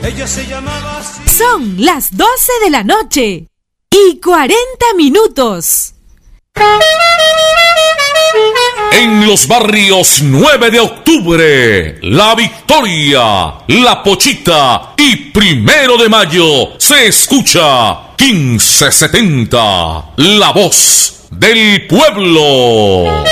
ella se llamaba así. Son las 12 de la noche y 40 minutos. En los barrios 9 de octubre, La Victoria, La Pochita y 1 de mayo se escucha 1570, la voz del pueblo.